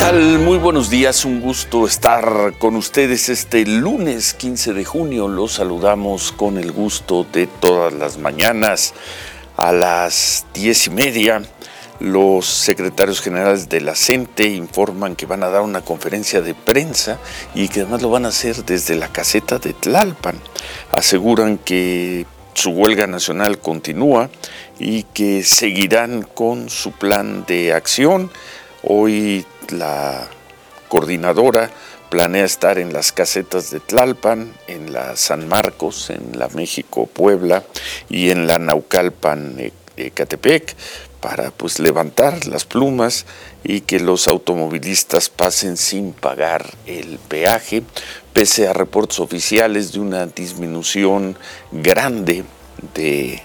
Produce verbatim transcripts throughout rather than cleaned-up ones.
tal? Muy buenos días, un gusto estar con ustedes este lunes quince de junio. Los saludamos con el gusto de todas las mañanas. A las diez y media, los secretarios generales de la CENTE informan que van a dar una conferencia de prensa y que además lo van a hacer desde la caseta de Tlalpan. Aseguran que su huelga nacional continúa y que seguirán con su plan de acción. Hoy la coordinadora planea estar en las casetas de Tlalpan, en la San Marcos, en la México-Puebla y en la Naucalpan-Ecatepec para pues levantar las plumas y que los automovilistas pasen sin pagar el peaje, pese a reportes oficiales de una disminución grande de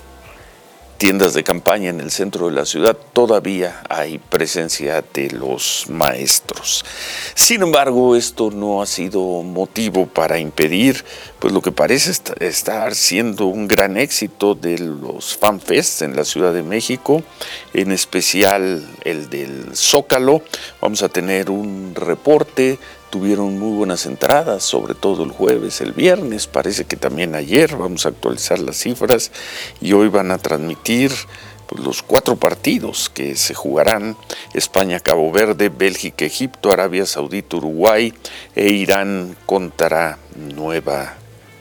tiendas de campaña en el centro de la ciudad. Todavía hay presencia de los maestros. Sin embargo, esto no ha sido motivo para impedir pues lo que parece estar siendo un gran éxito de los FanFests en la Ciudad de México, en especial el del Zócalo. Vamos a tener un reporte. Tuvieron muy buenas entradas, sobre todo el jueves, el viernes, parece que también ayer. Vamos a actualizar las cifras y hoy van a transmitir pues, los cuatro partidos que se jugarán: España, Cabo Verde, Bélgica, Egipto, Arabia Saudita, Uruguay e Irán contra Nueva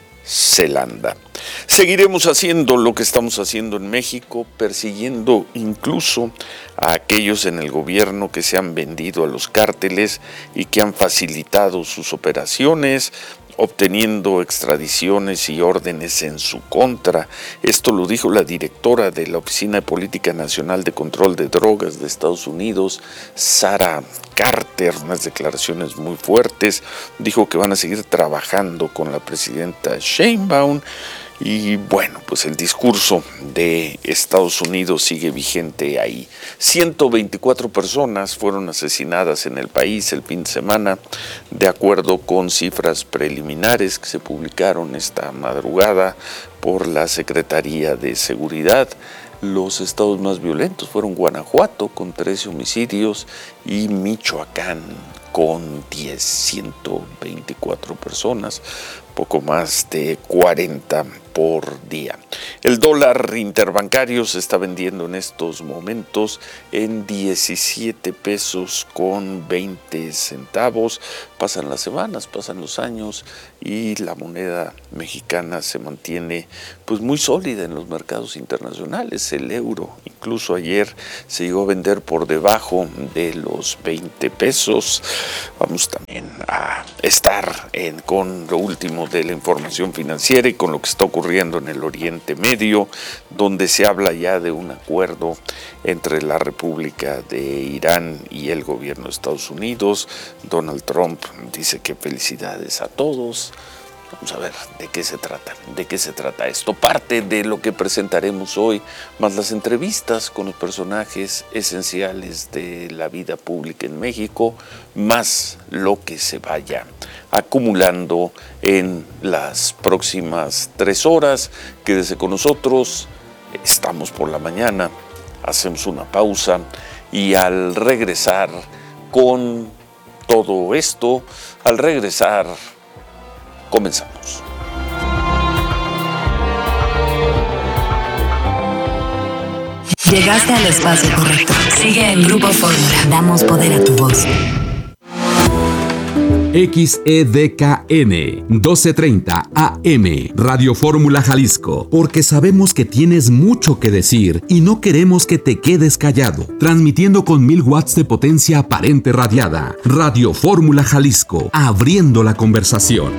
Zelanda. Seguiremos haciendo lo que estamos haciendo en México, persiguiendo incluso a aquellos en el gobierno que se han vendido a los cárteles y que han facilitado sus operaciones, obteniendo extradiciones y órdenes en su contra. Esto lo dijo la directora de la Oficina de Política Nacional de Control de Drogas de Estados Unidos, Sarah Carter, unas declaraciones muy fuertes. Dijo que van a seguir trabajando con la presidenta Sheinbaum. Y bueno, pues el discurso de Estados Unidos sigue vigente ahí. ciento veinticuatro personas fueron asesinadas en el país el fin de semana, de acuerdo con cifras preliminares que se publicaron esta madrugada por la Secretaría de Seguridad. Los estados más violentos fueron Guanajuato con trece homicidios y Michoacán con diez, ciento veinticuatro personas, poco más de cuarenta por día. El dólar interbancario se está vendiendo en estos momentos en diecisiete pesos con veinte centavos. Pasan las semanas, pasan los años y la moneda mexicana se mantiene pues muy sólida en los mercados internacionales. El euro incluso ayer se llegó a vender por debajo de los veinte pesos. Vamos también a estar en, con lo último de la información financiera y con lo que está ocurriendo en el Oriente Medio, donde se habla ya de un acuerdo entre la República de Irán y el gobierno de Estados Unidos. Donald Trump dice que felicidades a todos. Vamos a ver de qué se trata, de qué se trata esto. Parte de lo que presentaremos hoy, más las entrevistas con los personajes esenciales de la vida pública en México, más lo que se vaya acumulando en las próximas tres horas. Quédese con nosotros, estamos por la mañana, hacemos una pausa y al regresar con todo esto, al regresar comenzamos. Llegaste al espacio correcto. Sigue en Grupo Fórmula. Damos poder a tu voz. X E D K N doce treinta A M Radio Fórmula Jalisco, porque sabemos que tienes mucho que decir y no queremos que te quedes callado. Transmitiendo con mil watts de potencia aparente radiada. Radio Fórmula Jalisco, abriendo la conversación.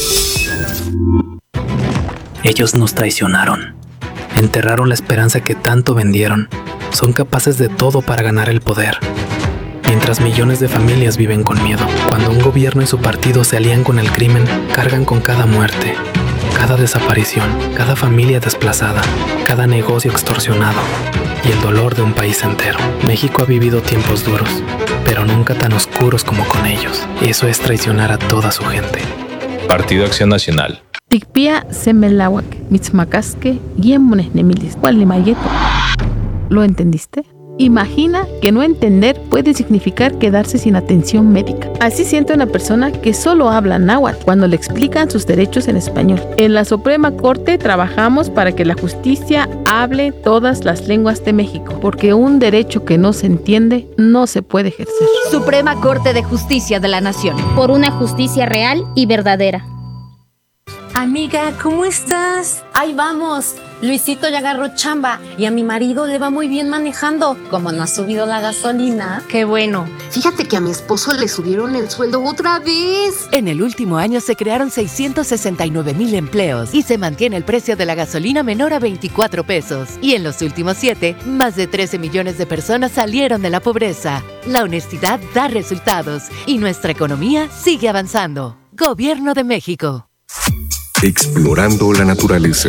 Ellos nos traicionaron. Enterraron la esperanza que tanto vendieron. Son capaces de todo para ganar el poder. Mientras millones de familias viven con miedo. Cuando un gobierno y su partido se alían con el crimen, cargan con cada muerte, cada desaparición, cada familia desplazada, cada negocio extorsionado y el dolor de un país entero. México ha vivido tiempos duros, pero nunca tan oscuros como con ellos. Eso es traicionar a toda su gente. Partido Acción Nacional. Tikpia semelawak, mitzmacasque, guiemones nemilis, cual mayeto. ¿Lo entendiste? Imagina que no entender puede significar quedarse sin atención médica. Así siente una persona que solo habla náhuatl cuando le explican sus derechos en español. En la Suprema Corte trabajamos para que la justicia hable todas las lenguas de México, porque un derecho que no se entiende no se puede ejercer. Suprema Corte de Justicia de la Nación. Por una justicia real y verdadera. Amiga, ¿cómo estás? Ahí vamos. Luisito ya agarró chamba y a mi marido le va muy bien manejando. Como no ha subido la gasolina. Qué bueno. Fíjate que a mi esposo le subieron el sueldo otra vez. En el último año se crearon seiscientos sesenta y nueve mil empleos y se mantiene el precio de la gasolina menor a veinticuatro pesos. Y en los últimos siete, más de trece millones de personas salieron de la pobreza. La honestidad da resultados y nuestra economía sigue avanzando. Gobierno de México. Explorando la naturaleza.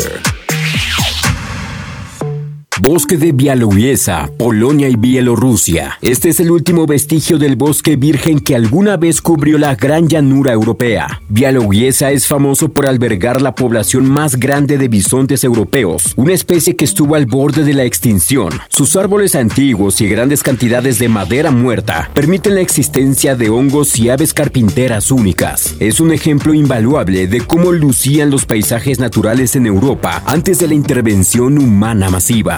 Bosque de Białowieża, Polonia y Bielorrusia. Este es el último vestigio del bosque virgen que alguna vez cubrió la gran llanura europea. Białowieża es famoso por albergar la población más grande de bisontes europeos, una especie que estuvo al borde de la extinción. Sus árboles antiguos y grandes cantidades de madera muerta permiten la existencia de hongos y aves carpinteras únicas. Es un ejemplo invaluable de cómo lucían los paisajes naturales en Europa antes de la intervención humana masiva.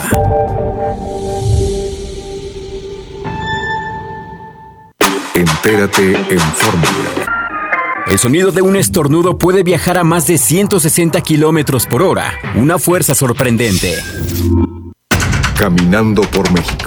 Entérate en Fórmula. El sonido de un estornudo puede viajar a más de ciento sesenta kilómetros por hora, una fuerza sorprendente. Caminando por México.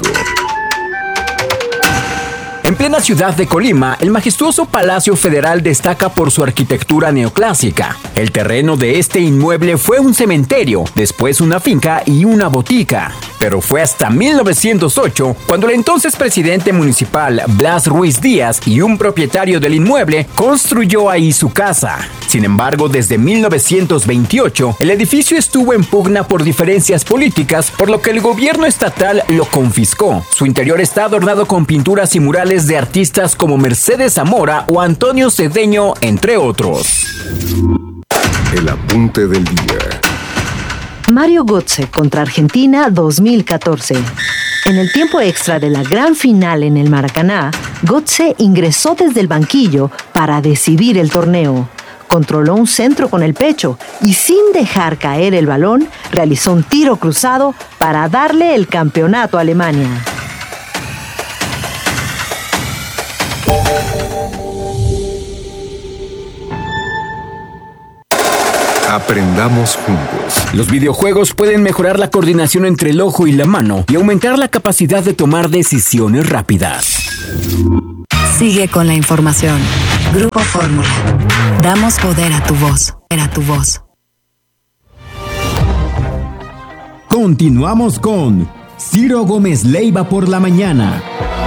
En plena ciudad de Colima, el majestuoso Palacio Federal destaca por su arquitectura neoclásica. El terreno de este inmueble fue un cementerio, después una finca y una botica. Pero fue hasta mil novecientos ocho cuando el entonces presidente municipal Blas Ruiz Díaz y un propietario del inmueble construyó ahí su casa. Sin embargo, desde mil novecientos veintiocho, el edificio estuvo en pugna por diferencias políticas, por lo que el gobierno estatal lo confiscó. Su interior está adornado con pinturas y murales de artistas como Mercedes Zamora o Antonio Cedeño, entre otros. El apunte del día. Mario Götze contra Argentina dos mil catorce. En el tiempo extra de la gran final en el Maracaná, Götze ingresó desde el banquillo para decidir el torneo. Controló un centro con el pecho y sin dejar caer el balón, realizó un tiro cruzado para darle el campeonato a Alemania. Aprendamos juntos. Los videojuegos pueden mejorar la coordinación entre el ojo y la mano y aumentar la capacidad de tomar decisiones rápidas. Sigue con la información. Grupo Fórmula. Damos poder a tu voz. A tu voz. Continuamos con Ciro Gómez Leiva por la mañana.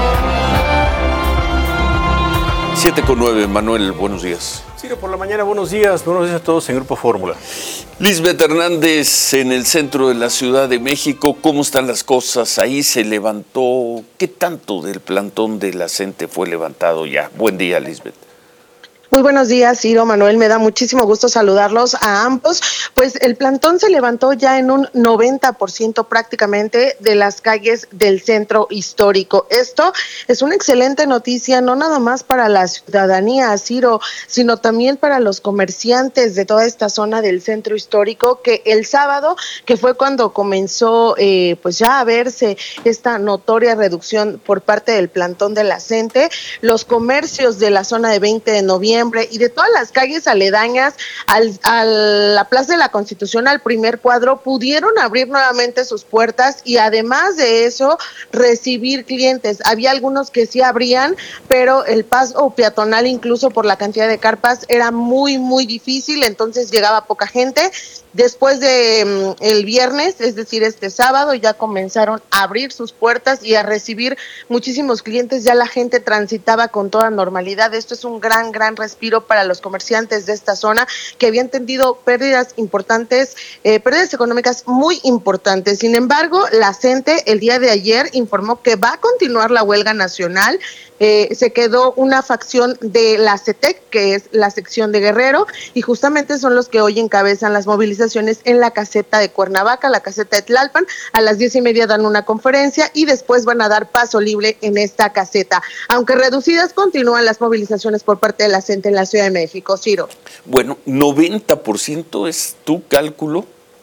siete con nueve, Manuel, buenos días. Ciro, por la mañana, buenos días. Buenos días a todos en Grupo Fórmula. Lisbeth Hernández, en el centro de la Ciudad de México, ¿cómo están las cosas? Ahí se levantó, ¿qué tanto del plantón de la CENTE fue levantado ya? Buen día, Lisbeth. Muy buenos días, Ciro, Manuel, me da muchísimo gusto saludarlos a ambos. Pues el plantón se levantó ya en un noventa por ciento prácticamente de las calles del centro histórico. Esto es una excelente noticia, no nada más para la ciudadanía, Ciro, sino también para los comerciantes de toda esta zona del centro histórico, que el sábado, que fue cuando comenzó eh, pues ya a verse esta notoria reducción por parte del plantón de la CENTE, los comercios de la zona de veinte de noviembre y de todas las calles aledañas al, a la Plaza de la Constitución, al primer cuadro, pudieron abrir nuevamente sus puertas y además de eso recibir clientes. Había algunos que sí abrían, pero el paso peatonal, incluso por la cantidad de carpas, era muy muy difícil, entonces llegaba poca gente. Después de um, el viernes, es decir, este sábado, ya comenzaron a abrir sus puertas y a recibir muchísimos clientes. Ya la gente transitaba con toda normalidad. Esto es un gran, gran respiro para los comerciantes de esta zona que habían tenido pérdidas importantes, eh, pérdidas económicas muy importantes. Sin embargo, la CENTE el día de ayer informó que va a continuar la huelga nacional, eh, se quedó una facción de la C E T E C, que es la sección de Guerrero, y justamente son los que hoy encabezan las movilizaciones en la caseta de Cuernavaca, la caseta de Tlalpan. A las diez y media dan una conferencia y después van a dar paso libre en esta caseta. Aunque reducidas, continúan las movilizaciones por parte de la C E N T E en la Ciudad de México. Ciro. Bueno, noventa por ciento es tu cálculo.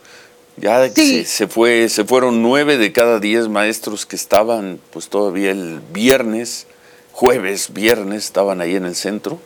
Ya sí. se, se fue, se fueron nueve de cada diez maestros que estaban, pues todavía el viernes, jueves, viernes, estaban ahí en el centro.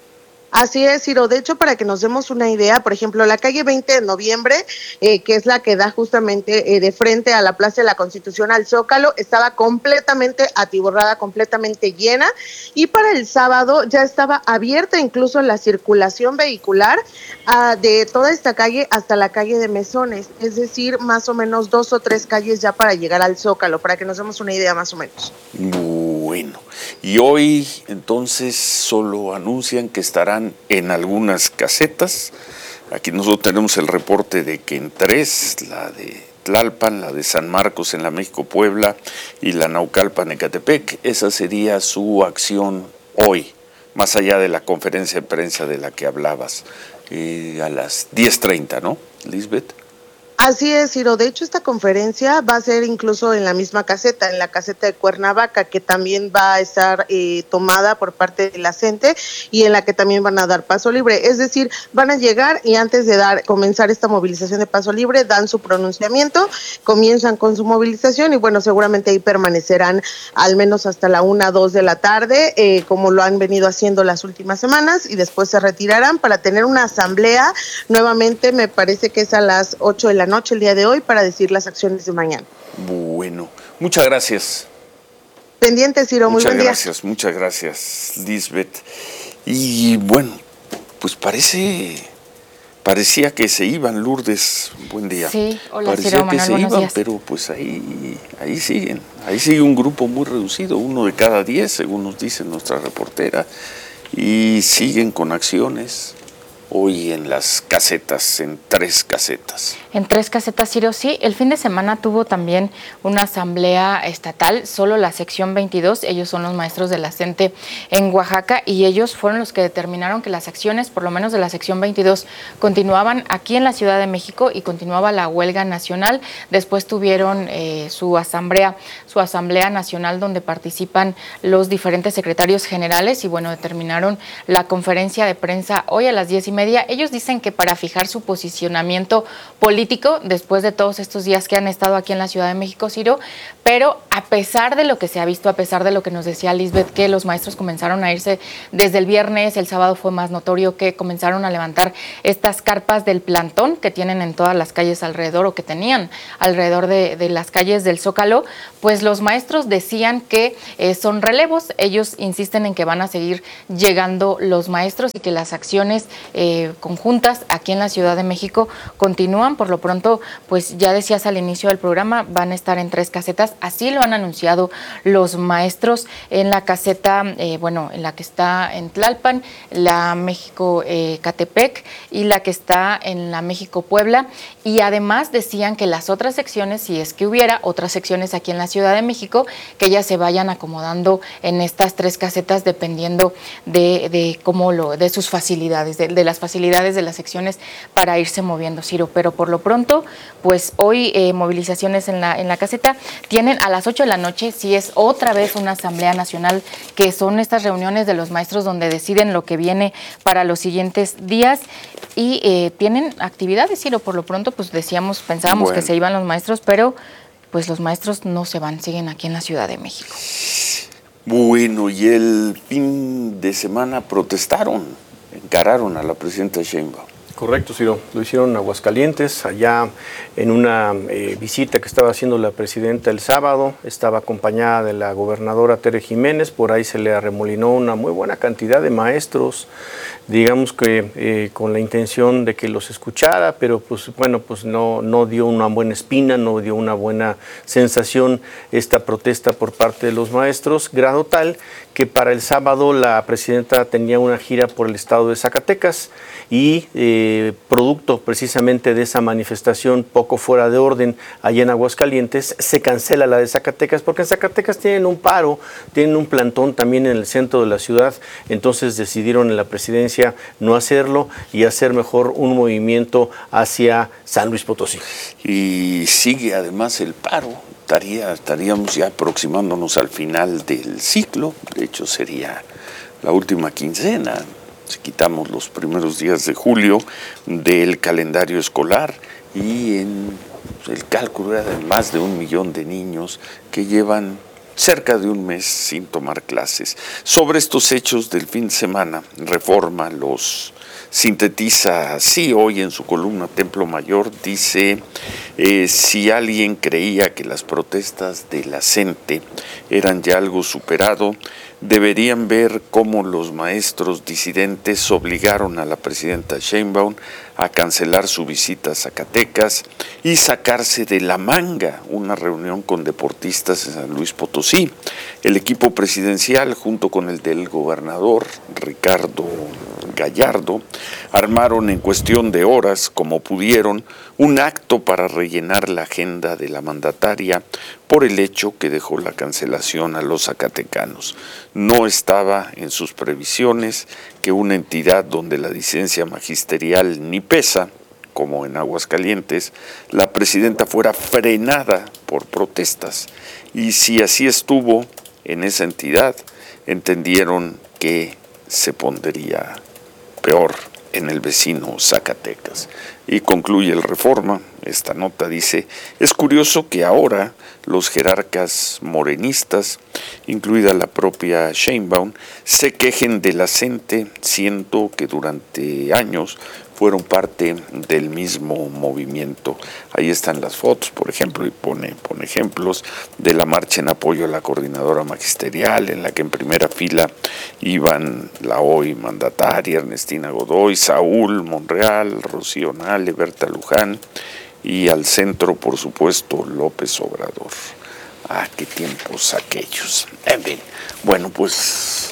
Así es, Ciro. De hecho, para que nos demos una idea, por ejemplo, la calle veinte de noviembre, eh, que es la que da justamente eh, de frente a la Plaza de la Constitución, al Zócalo, estaba completamente atiborrada, completamente llena, y para el sábado ya estaba abierta incluso la circulación vehicular uh, de toda esta calle hasta la calle de Mesones, es decir, más o menos dos o tres calles ya para llegar al Zócalo, para que nos demos una idea más o menos. Bueno, y hoy entonces solo anuncian que estarán en algunas casetas. Aquí nosotros tenemos el reporte de que en tres, la de Tlalpan, la de San Marcos en la México-Puebla y la Naucalpan en Ecatepec, esa sería su acción hoy, más allá de la conferencia de prensa de la que hablabas, eh, a las diez treinta, ¿no, Lisbeth? Así es, Ciro. De hecho, esta conferencia va a ser incluso en la misma caseta, en la caseta de Cuernavaca, que también va a estar eh, tomada por parte de la C E N T E y en la que también van a dar paso libre. Es decir, van a llegar y antes de dar comenzar esta movilización de paso libre, dan su pronunciamiento, comienzan con su movilización y bueno, seguramente ahí permanecerán al menos hasta la una, dos de la tarde, eh, como lo han venido haciendo las últimas semanas, y después se retirarán para tener una asamblea. Nuevamente, me parece que es a las ocho de la noche el día de hoy para decir las acciones de mañana. Bueno, muchas gracias. Pendiente, Ciro, muy buen día. Muchas gracias, muchas gracias, Lisbeth. Y bueno, pues parece, parecía que se iban, Lourdes, buen día. Sí, hola, parecía Ciro, que Manuel, se buenos iban, días. pero pues ahí, ahí siguen, ahí sigue un grupo muy reducido, uno de cada diez, según nos dice nuestra reportera, y siguen con acciones. Hoy en las casetas, en tres casetas. En tres casetas, Ciro, sí. El fin de semana tuvo también una asamblea estatal, solo la sección veintidós, ellos son los maestros de la C E N T E en Oaxaca, y ellos fueron los que determinaron que las acciones, por lo menos de la sección veintidós, continuaban aquí en la Ciudad de México y continuaba la huelga nacional. Después tuvieron eh, su asamblea, su asamblea nacional donde participan los diferentes secretarios generales y bueno, determinaron la conferencia de prensa hoy a las diez y media. Ellos dicen que para fijar su posicionamiento político después de todos estos días que han estado aquí en la Ciudad de México, Ciro, pero a pesar de lo que se ha visto, a pesar de lo que nos decía Lisbeth, que los maestros comenzaron a irse desde el viernes, el sábado fue más notorio que comenzaron a levantar estas carpas del plantón que tienen en todas las calles alrededor o que tenían alrededor de, de las calles del Zócalo, pues los maestros decían que eh, son relevos. Ellos insisten en que van a seguir llegando los maestros y que las acciones eh, conjuntas aquí en la Ciudad de México continúan. Por lo pronto, pues ya decías al inicio del programa, van a estar en tres casetas. Así lo han anunciado los maestros en la caseta, eh, bueno, en la que está en Tlalpan, la México eh, Catepec y la que está en la México Puebla. Y además decían que las otras secciones, si es que hubiera otras secciones aquí en la Ciudad de México, que ellas se vayan acomodando en estas tres casetas dependiendo de, de cómo lo, de sus facilidades, de, de las facilidades de las secciones para irse moviendo, Ciro. Pero por lo pronto, pues hoy eh, movilizaciones en la, en la caseta. Tienen a las ocho de la noche, si es otra vez una asamblea nacional, que son estas reuniones de los maestros donde deciden lo que viene para los siguientes días y eh, tienen actividades, Ciro. Por lo pronto, pues decíamos, pensábamos bueno. que se iban los maestros, pero pues los maestros no se van, siguen aquí en la Ciudad de México. Bueno, y el fin de semana protestaron, encararon a la presidenta Sheinbaum. Correcto, Ciro. Lo hicieron en Aguascalientes, allá en una eh, visita que estaba haciendo la presidenta el sábado. Estaba acompañada de la gobernadora Tere Jiménez. Por ahí se le arremolinó una muy buena cantidad de maestros, digamos que eh, con la intención de que los escuchara, pero pues bueno, pues no, no dio una buena espina, no dio una buena sensación esta protesta por parte de los maestros, grado tal que para el sábado la presidenta tenía una gira por el estado de Zacatecas y eh, eh, producto precisamente de esa manifestación poco fuera de orden allá en Aguascalientes, se cancela la de Zacatecas, porque en Zacatecas tienen un paro, tienen un plantón también en el centro de la ciudad, entonces decidieron en la presidencia no hacerlo y hacer mejor un movimiento hacia San Luis Potosí. Y sigue además el paro, estaría, estaríamos ya aproximándonos al final del ciclo, de hecho sería la última quincena, si quitamos los primeros días de julio del calendario escolar, y en el cálculo era de más de un millón de niños que llevan cerca de un mes sin tomar clases. Sobre estos hechos del fin de semana, Reforma los sintetiza así hoy en su columna Templo Mayor. Dice, eh, si alguien creía que las protestas de la gente eran ya algo superado, deberían ver cómo los maestros disidentes obligaron a la presidenta Sheinbaum a cancelar su visita a Zacatecas y sacarse de la manga una reunión con deportistas en San Luis Potosí. El equipo presidencial, junto con el del gobernador Ricardo Gallardo, armaron en cuestión de horas, como pudieron, un acto para rellenar la agenda de la mandataria por el hecho que dejó la cancelación a los zacatecanos. No estaba en sus previsiones que una entidad donde la disidencia magisterial ni pesa, como en Aguascalientes, la presidenta fuera frenada por protestas. Y si así estuvo en esa entidad, entendieron que se pondría peor en el vecino Zacatecas. Y concluye el Reforma, esta nota dice, es curioso que ahora los jerarcas morenistas, incluida la propia Sheinbaum, se quejen de la gente, siendo que durante años fueron parte del mismo movimiento. Ahí están las fotos, por ejemplo, y pone, pone ejemplos de la marcha en apoyo a la coordinadora magisterial, en la que en primera fila iban la hoy mandataria Ernestina Godoy, Saúl Monreal, Rocío Nale, Berta Luján, y al centro, por supuesto, López Obrador. Ah, qué tiempos aquellos. En fin, bueno, pues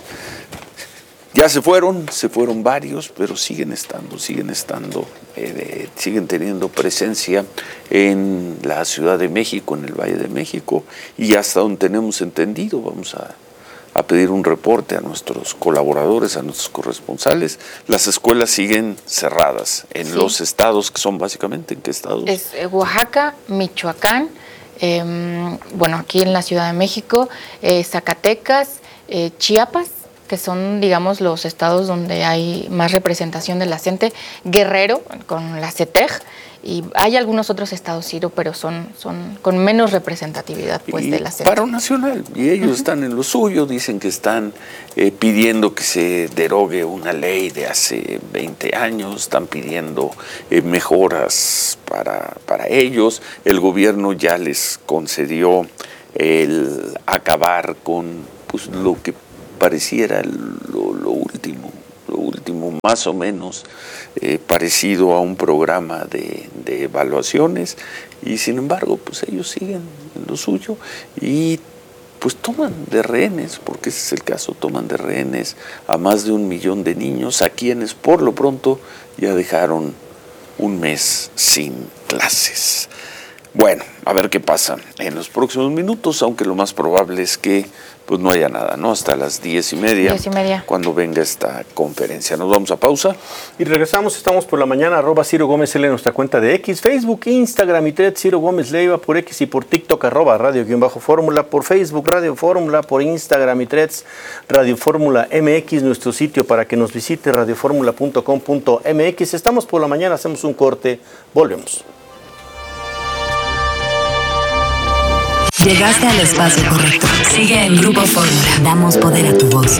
ya se fueron, se fueron varios, pero siguen estando, siguen estando, eh, siguen teniendo presencia en la Ciudad de México, en el Valle de México, y hasta donde tenemos entendido, vamos a, a pedir un reporte a nuestros colaboradores, a nuestros corresponsales. Las escuelas siguen cerradas en sí. Los estados, que son básicamente, ¿en qué estados? Es Oaxaca, Michoacán, eh, bueno, aquí en la Ciudad de México, eh, Zacatecas, eh, Chiapas, que son, digamos, los estados donde hay más representación de la gente, Guerrero, con la CETEG, y hay algunos otros estados, Ciro, pero son, son con menos representatividad pues, y de la CETEG. Paro nacional, y ellos uh-huh. están en lo suyo, dicen que están eh, pidiendo que se derogue una ley de hace veinte años, están pidiendo eh, mejoras para, para ellos. El gobierno ya les concedió el acabar con pues, lo que pareciera lo, lo último, lo último más o menos eh, parecido a un programa de, de evaluaciones, y sin embargo pues ellos siguen en lo suyo y pues toman de rehenes, porque ese es el caso, toman de rehenes a más de un millón de niños, a quienes por lo pronto ya dejaron un mes sin clases. Bueno, a ver qué pasa en los próximos minutos, aunque lo más probable es que pues no haya nada, ¿no? Hasta las diez y media, diez y media, cuando venga esta conferencia. Nos vamos a pausa. Y regresamos, estamos por la mañana, arroba Ciro Gómez L en nuestra cuenta de X, Facebook, Instagram y Threads, Ciro Gómez Leiva por X, y por TikTok, arroba Radio-Fórmula, por Facebook, Radio Fórmula, por Instagram y Threads, Radio Fórmula M X, nuestro sitio para que nos visite, radio fórmula punto com punto m x. Estamos por la mañana, hacemos un corte, volvemos. Llegaste al espacio correcto. Sigue en Grupo Fórmula. Damos poder a tu voz.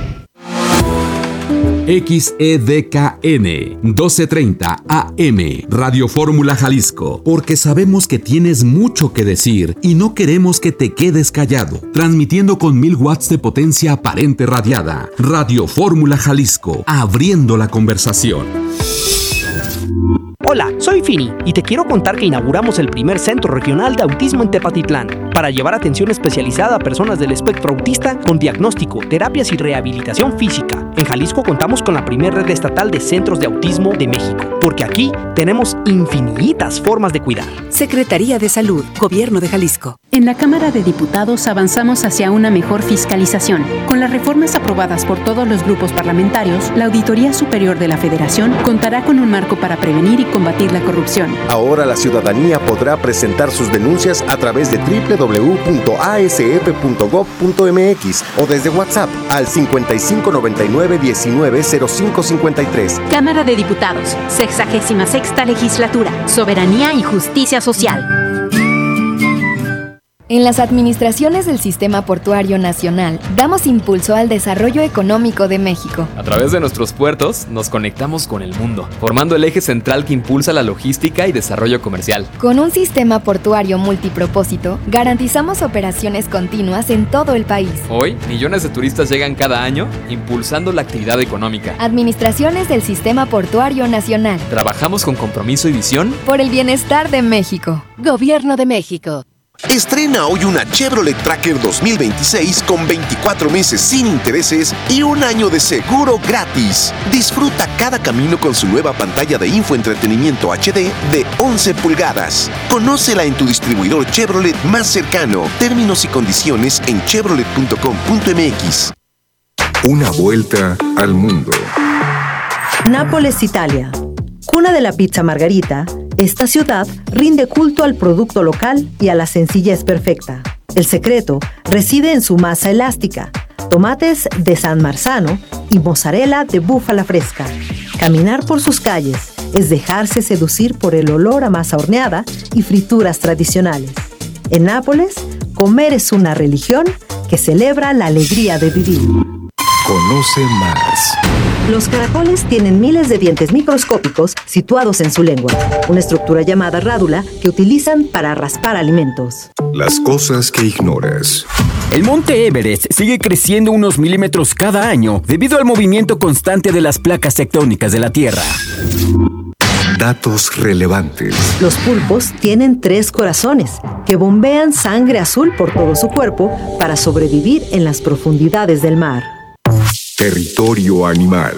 X E D K N doce treinta A M Radio Fórmula Jalisco, porque sabemos que tienes mucho que decir y no queremos que te quedes callado. Transmitiendo con mil watts de potencia aparente radiada. Radio Fórmula Jalisco, abriendo la conversación. Hola, soy Fini y te quiero contar que inauguramos el primer centro regional de autismo en Tepatitlán para llevar atención especializada a personas del espectro autista con diagnóstico, terapias y rehabilitación física. En Jalisco contamos con la primera red estatal de centros de autismo de México, porque aquí tenemos infinitas formas de cuidar. Secretaría de Salud, Gobierno de Jalisco. En la Cámara de Diputados avanzamos hacia una mejor fiscalización. Con las reformas aprobadas por todos los grupos parlamentarios, la Auditoría Superior de la Federación contará con un marco para prevenir y combatir la corrupción. Ahora la ciudadanía podrá presentar sus denuncias a través de doble u doble u doble u punto a s f punto gob punto m x o desde WhatsApp al cincuenta y cinco noventa y nueve diecinueve cero cinco cincuenta y tres. Cámara de Diputados, sexagésima sexta Legislatura, Soberanía y Justicia Social. En las administraciones del Sistema Portuario Nacional, damos impulso al desarrollo económico de México. A través de nuestros puertos, nos conectamos con el mundo, formando el eje central que impulsa la logística y desarrollo comercial. Con un sistema portuario multipropósito, garantizamos operaciones continuas en todo el país. Hoy, millones de turistas llegan cada año, impulsando la actividad económica. Administraciones del Sistema Portuario Nacional. Trabajamos con compromiso y visión por el bienestar de México. Gobierno de México. Estrena hoy una Chevrolet Tracker dos mil veintiséis con veinticuatro meses sin intereses y un año de seguro gratis. Disfruta cada camino con su nueva pantalla de infoentretenimiento H D de once pulgadas. Conócela en tu distribuidor Chevrolet más cercano. Términos y condiciones en chevrolet punto com punto m x. Una vuelta al mundo. Nápoles, Italia. Cuna de la pizza margarita, esta ciudad rinde culto al producto local y a la sencillez perfecta. El secreto reside en su masa elástica, tomates de San Marzano y mozzarella de búfala fresca. Caminar por sus calles es dejarse seducir por el olor a masa horneada y frituras tradicionales. En Nápoles, comer es una religión que celebra la alegría de vivir. Conoce más. Los caracoles tienen miles de dientes microscópicos situados en su lengua, una estructura llamada rádula que utilizan para raspar alimentos. Las cosas que ignoras. El monte Everest sigue creciendo unos milímetros cada año debido al movimiento constante de las placas tectónicas de la Tierra. Datos relevantes. Los pulpos tienen tres corazones que bombean sangre azul por todo su cuerpo para sobrevivir en las profundidades del mar. Territorio animal.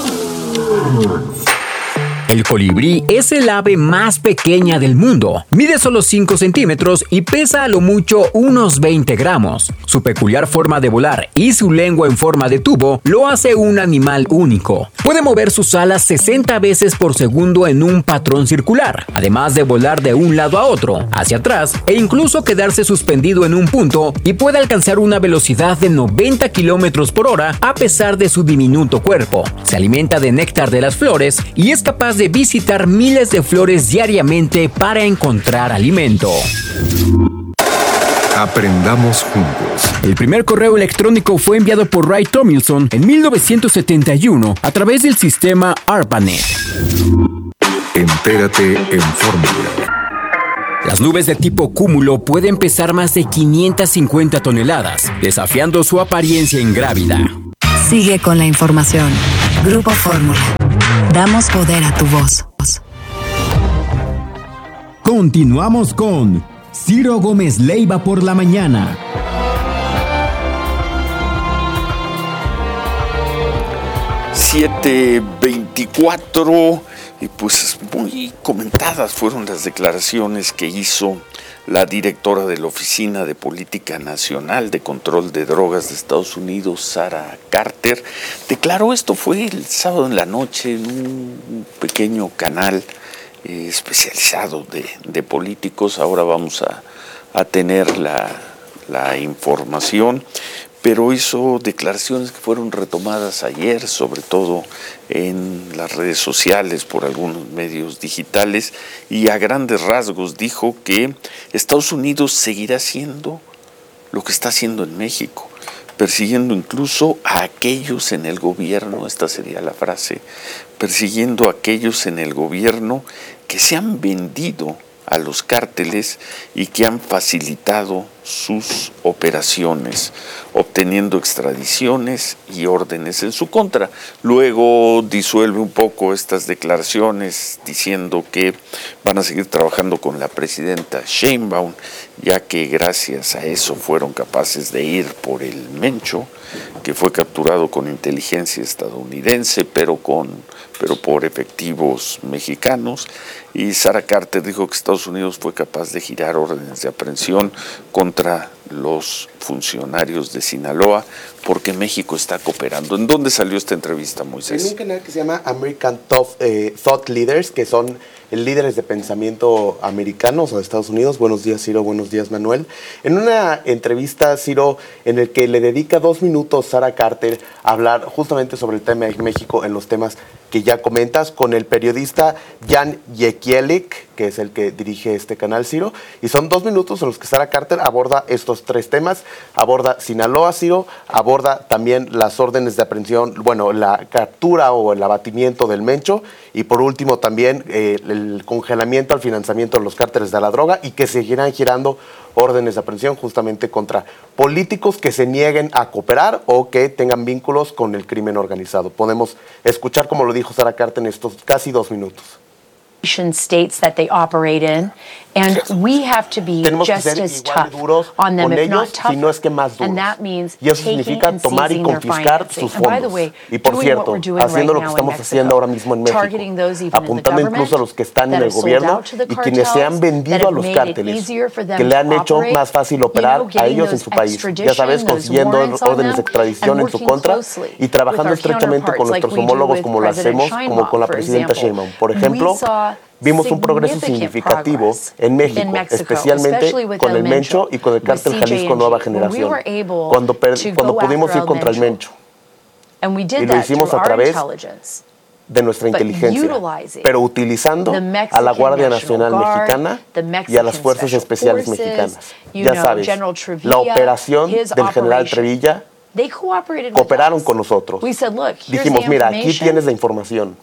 El colibrí es el ave más pequeña del mundo. Mide solo cinco centímetros y pesa a lo mucho unos veinte gramos. Su peculiar forma de volar y su lengua en forma de tubo lo hace un animal único. Puede mover sus alas sesenta veces por segundo en un patrón circular, además de volar de un lado a otro, hacia atrás e incluso quedarse suspendido en un punto, y puede alcanzar una velocidad de noventa kilómetros por hora a pesar de su diminuto cuerpo. Se alimenta de néctar de las flores y es capaz de de visitar miles de flores diariamente para encontrar alimento. Aprendamos juntos. El primer correo electrónico fue enviado por Ray Tomlinson en mil novecientos setenta y uno a través del sistema ARPANET. Entérate en Fórmula. Las nubes de tipo cúmulo pueden pesar más de quinientas cincuenta toneladas, desafiando su apariencia ingrávida. Sigue con la información. Grupo Fórmula. Damos poder a tu voz. Continuamos con Ciro Gómez Leiva por la mañana. siete veinticuatro, y pues muy comentadas fueron las declaraciones que hizo la directora de la Oficina de Política Nacional de Control de Drogas de Estados Unidos, Sarah Carter. Declaró esto, fue el sábado en la noche, en un pequeño canal eh, especializado de, de políticos. Ahora vamos a, a tener la, la información, pero hizo declaraciones que fueron retomadas ayer, sobre todo en las redes sociales, por algunos medios digitales, y a grandes rasgos dijo que Estados Unidos seguirá haciendo lo que está haciendo en México, persiguiendo incluso a aquellos en el gobierno, esta sería la frase, persiguiendo a aquellos en el gobierno que se han vendido a los cárteles y que han facilitado sus operaciones, obteniendo extradiciones y órdenes en su contra. Luego disuelve un poco estas declaraciones diciendo que van a seguir trabajando con la presidenta Sheinbaum, ya que gracias a eso fueron capaces de ir por el Mencho, que fue capturado con inteligencia estadounidense, pero con pero por efectivos mexicanos. Y Sara Carter dijo que Estados Unidos fue capaz de girar órdenes de aprehensión contra los funcionarios de Sinaloa porque México está cooperando. ¿En dónde salió esta entrevista, Moisés? En un canal que se llama American Thought, eh, Thought Leaders, que son líderes de pensamiento americanos o de Estados Unidos. Buenos días, Ciro. Buenos días, Manuel. En una entrevista, Ciro, en el que le dedica dos minutos Sara Carter a hablar justamente sobre el tema de México en los temas que ya comentas, con el periodista Jan Jekielek, que es el que dirige este canal, Ciro, y son dos minutos en los que Sara Carter aborda estos tres temas, aborda Sinaloa, Ciro, aborda también las órdenes de aprehensión, bueno, la captura o el abatimiento del Mencho, y por último también eh, el congelamiento al financiamiento de los cárteles de la droga, y que seguirán girando órdenes de aprehensión justamente contra políticos que se nieguen a cooperar o que tengan vínculos con el crimen organizado. Podemos escuchar como lo dijo Sara Carter en estos casi dos minutos. States that they operate in, and we have to be Tenemos just que ser as igual tough de duros on them, con if ellos, not tougher. si no es que más duros. And that means Y eso taking significa and tomar y seizing their confiscar financing. sus And by the fondos. way, Y por doing cierto, what we're doing haciendo right lo que now in estamos Mexico, haciendo ahora mismo en México, targeting those even in the apuntando government incluso a los que están en that el have sold gobierno out to the y quienes se han cartels, vendido that a have los made it cárteles, easier for them que le han to hecho operate, más fácil you operar know, a getting ellos en those su país. Ya extradition, sabes, those consiguiendo warrants on órdenes de them, extradición and en su working contra closely y trabajando with our estrechamente con counterparts like nuestros we do homólogos with como lo President hacemos, como Sheinbaum, con la for presidenta example. Sheinbaum. Por We ejemplo, saw vimos un progreso significant significativo progress en México, in Mexico, especialmente especially with con El el Mencho Mencho, y con el cártel with C J Jalisco N G, Nueva when we Generación, were able cuando, per- to cuando go pudimos after ir El contra el Mencho. Mencho. And we did Y lo that hicimos through a our través intelligence. de nuestra But inteligencia, utilizing pero utilizando the a la Mexican Guardia National Nacional Guard, Mexicana the y a Mexican las Fuerzas Special Especiales Forces, Mexicanas. you Ya know, sabes, General Trevilla, la operación his del general operation. Trevilla They cooperated with cooperaron us. con nosotros. We said, look, here's Dijimos, the mira, aquí information. tienes la información,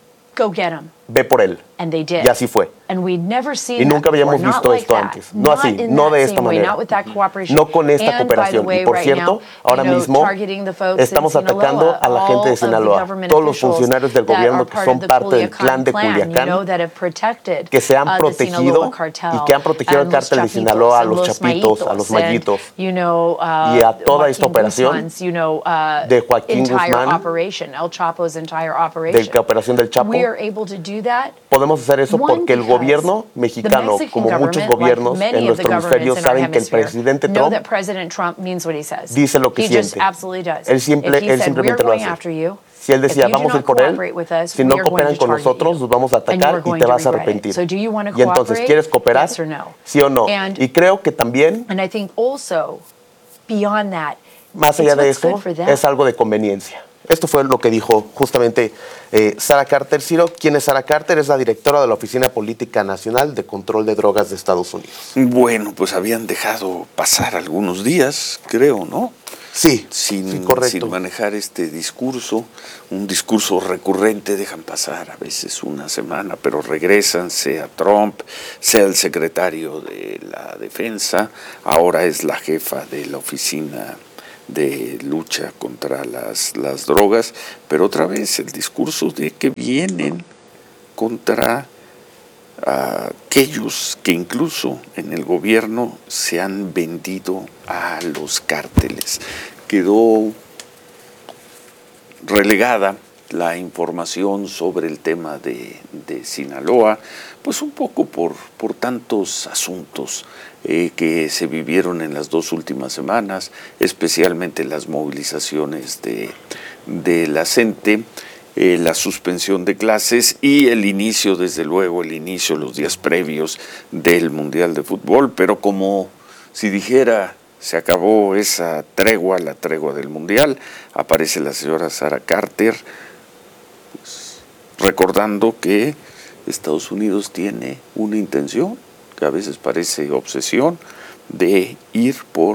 Go get them. ve por él. And they did. Y así fue. And we'd never seen Y nunca that before, habíamos not visto like esto that. antes. No Not así, in no that de esta same way, manera. not with that cooperation. No con esta And, by the cooperación. way, Y por right cierto, now, ahora you know, mismo targeting the folks in estamos atacando Sinaloa, a la gente all de of the Sinaloa, government todos los officials funcionarios del that gobierno are que part son of the parte del Culiacán clan de plan, you know, Culiacán, that have protected, que se han uh, the protegido Sinaloa cartel, y que han protegido al and los cártel de chapitos, Sinaloa, a and los chapitos, a los and, mallitos, you know, uh, y a toda esta Joaquín operación Guzmán's, you know, uh, de Joaquín entire Guzmán, operation, El Chapo's entire de operation. la operación del Chapo. We are able to do that. Podemos hacer eso One, porque el because gobierno mexicano, the Mexican como muchos government, gobiernos like many en of the nuestro hemisferio, governments in our saben que el hemisphere, presidente know Trump that President Trump means what he says. dice lo que he siente. Just absolutely does. Él, simple, If he él said, simplemente "We're lo going hace. after you, Si él decía, if you do vamos a ir not por él, cooperate with us, si we no are cooperan going to con target nosotros, you, nos vamos a and you atacar are y going te to vas a regret it." arrepentir. So do you want to Y entonces, cooperate? ¿quieres cooperar? Yes or no? ¿Sí o no? And- y creo que también, And I think also, beyond that, más allá it's de what's eso, good for them. es algo de conveniencia. Esto fue lo que dijo justamente eh, Sara Carter. Ciro, ¿quién es Sara Carter? Es la directora de la Oficina Política Nacional de Control de Drogas de Estados Unidos. Bueno, pues habían dejado pasar algunos días, creo, ¿no? Sí, sin, sí, correcto. Sin manejar este discurso, un discurso recurrente, dejan pasar a veces una semana, pero regresan, sea Trump, sea el secretario de la Defensa, ahora es la jefa de la Oficina de Lucha contra las, las Drogas, pero otra vez el discurso de que vienen contra aquellos que incluso en el gobierno se han vendido a los cárteles. Quedó relegada la información sobre el tema de, de Sinaloa, pues un poco por, por tantos asuntos eh, que se vivieron en las dos últimas semanas, especialmente las movilizaciones de, de la CENTE, Eh, la suspensión de clases y el inicio, desde luego, el inicio, los días previos del Mundial de Fútbol, pero como si dijera, se acabó esa tregua, la tregua del Mundial, aparece la señora Sara Carter, pues, recordando que Estados Unidos tiene una intención, que a veces parece obsesión, de ir por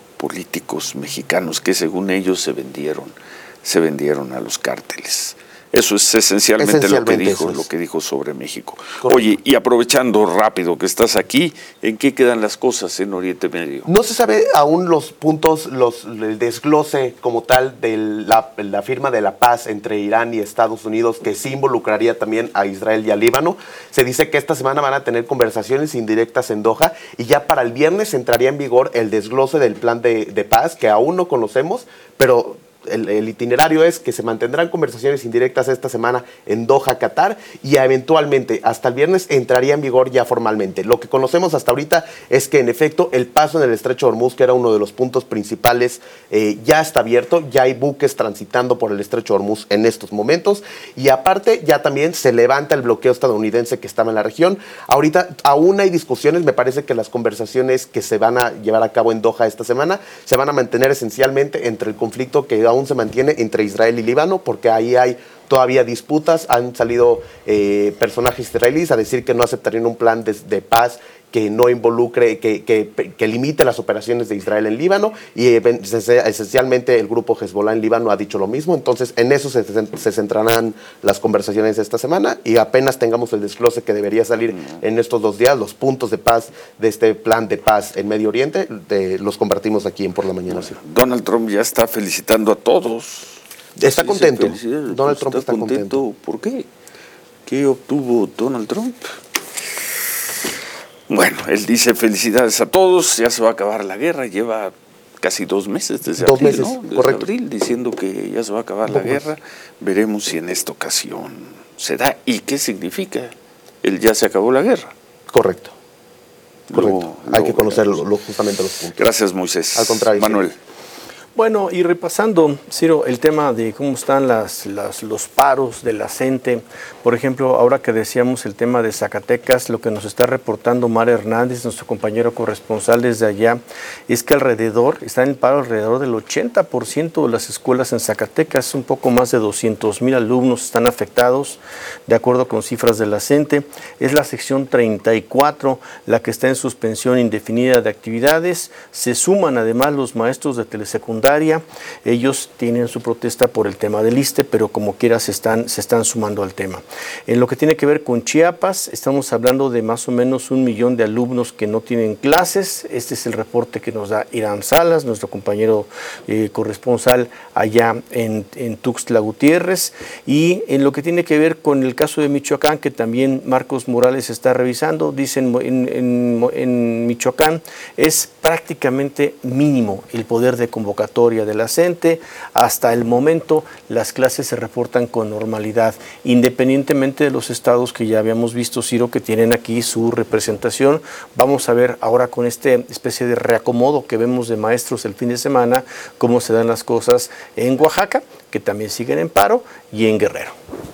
políticos mexicanos que según ellos se vendieron, se vendieron a los cárteles. Eso es esencialmente, esencialmente lo que dijo, es. lo que dijo sobre México. Correcto. Oye, y aprovechando rápido que estás aquí, ¿en qué quedan las cosas en Oriente Medio? No se sabe aún los puntos, los, el desglose como tal de la, la firma de la paz entre Irán y Estados Unidos, que sí involucraría también a Israel y a Líbano. Se dice que esta semana van a tener conversaciones indirectas en Doha y ya para el viernes entraría en vigor el desglose del plan de, de paz, que aún no conocemos, pero El, el itinerario es que se mantendrán conversaciones indirectas esta semana en Doha, Qatar, y eventualmente hasta el viernes entraría en vigor ya formalmente. Lo que conocemos hasta ahorita es que en efecto el paso en el Estrecho de Hormuz, que era uno de los puntos principales, eh, ya está abierto, ya hay buques transitando por el Estrecho de Hormuz en estos momentos, y aparte ya también se levanta el bloqueo estadounidense que estaba en la región. Ahorita aún hay discusiones, me parece que las conversaciones que se van a llevar a cabo en Doha esta semana se van a mantener esencialmente entre el conflicto que aún se mantiene entre Israel y Líbano, porque ahí hay todavía disputas. Han salido eh, personajes israelíes a decir que no aceptarían un plan de, de paz que no involucre, que, que, que limite las operaciones de Israel en Líbano, y eh, esencialmente el grupo Hezbollah en Líbano ha dicho lo mismo. Entonces en eso se, se centrarán las conversaciones de esta semana, y apenas tengamos el desglose que debería salir en estos dos días, los puntos de paz de este plan de paz en Medio Oriente, de, los compartimos aquí en Por la Mañana. Bueno, Donald Trump ya está felicitando a todos. Está sí, contento. Donald Trump está, está contento. contento. ¿Por qué? ¿Qué obtuvo Donald Trump? Bueno, él dice felicidades a todos, ya se va a acabar la guerra, lleva casi dos meses desde dos abril, meses, ¿no? Desde correcto. abril diciendo que ya se va a acabar la guerra. Veremos si en esta ocasión se da. ¿Y qué significa el ya se acabó la guerra? Correcto. Correcto. Lo, Hay lo que conocer lo, lo, justamente los puntos. Gracias, Moisés. Al contrario. Manuel. Sí. Bueno, y repasando, Ciro, el tema de cómo están las, las, los paros de la gente. Por ejemplo, ahora que decíamos el tema de Zacatecas, lo que nos está reportando Mar Hernández, nuestro compañero corresponsal desde allá, es que alrededor, está en el paro alrededor del ochenta por ciento de las escuelas en Zacatecas, un poco más de doscientos mil alumnos están afectados, de acuerdo con cifras de la CENTE. Es la sección treinta y cuatro la que está en suspensión indefinida de actividades. Se suman además los maestros de telesecundaria. Ellos tienen su protesta por el tema del ISSSTE, pero como quiera se están, se están sumando al tema. En lo que tiene que ver con Chiapas, estamos hablando de más o menos un millón de alumnos que no tienen clases. Este es el reporte que nos da Irán Salas, nuestro compañero eh, corresponsal allá en, en Tuxtla Gutiérrez. Y en lo que tiene que ver con el caso de Michoacán, que también Marcos Morales está revisando, dicen en, en, en Michoacán es prácticamente mínimo el poder de convocatoria de la CENTE. Hasta el momento las clases se reportan con normalidad, independientemente de los estados que ya habíamos visto, Ciro, que tienen aquí su representación. Vamos a ver ahora con esta especie de reacomodo que vemos de maestros el fin de semana, cómo se dan las cosas en Oaxaca, que también siguen en paro, y en Guerrero.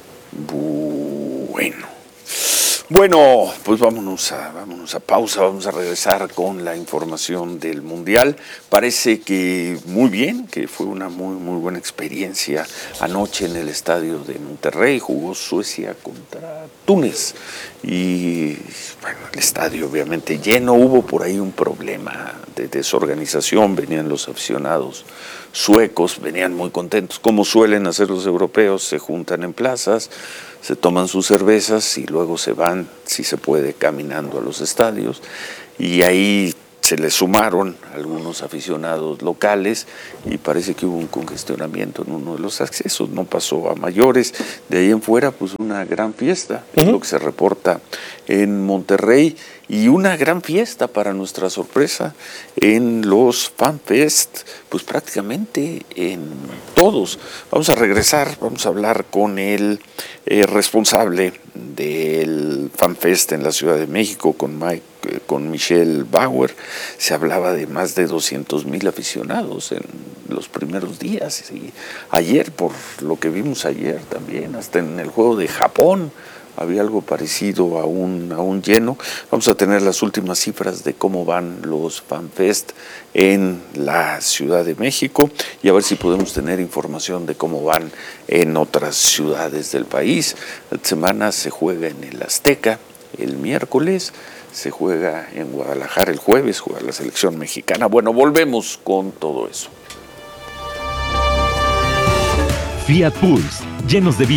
Bueno. Bueno, pues vámonos a, vámonos a pausa, vamos a regresar con la información del Mundial. Parece que muy bien, que fue una muy, muy buena experiencia anoche en el estadio de Monterrey. Jugó Suecia contra Túnez y bueno, el estadio obviamente lleno. Hubo por ahí un problema de desorganización, venían los aficionados suecos, venían muy contentos, como suelen hacer los europeos, se juntan en plazas, se toman sus cervezas y luego se van, si se puede, caminando a los estadios, y ahí se le sumaron algunos aficionados locales y parece que hubo un congestionamiento en uno de los accesos. No pasó a mayores. De ahí en fuera, pues una gran fiesta, uh-huh. es lo que se reporta en Monterrey, y una gran fiesta para nuestra sorpresa en los FanFest, pues prácticamente en todos. Vamos a regresar, vamos a hablar con el eh, responsable del FanFest en la Ciudad de México, con Mike, eh, con Michelle Bauer. Se hablaba de más de doscientos mil aficionados en los primeros días, y ayer, por lo que vimos ayer también, hasta en el juego de Japón, había algo parecido a un, a un lleno. Vamos a tener las últimas cifras de cómo van los FanFest en la Ciudad de México y a ver si podemos tener información de cómo van en otras ciudades del país. Esta semana se juega en el Azteca el miércoles, se juega en Guadalajara el jueves, juega la selección mexicana. Bueno, volvemos con todo eso. Fiat Pulse, llenos de vida.